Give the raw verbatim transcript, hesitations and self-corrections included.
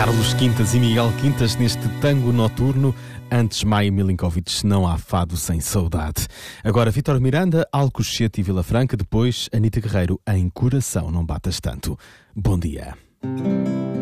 Carlos Quintas e Miguel Quintas neste tango noturno. Antes Maia Milinkovic, Não Há Fado Sem Saudade. Agora Vítor Miranda, Alcochete e Vila Franca. Depois Anita Guerreiro, Em Coração Não Batas Tanto. Bom dia.